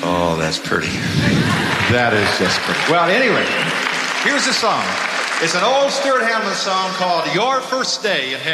Oh, that's pretty. That is just pretty. Well, anyway, here's the song. It's an old Stuart Hamlin song called Your First Day in Heaven.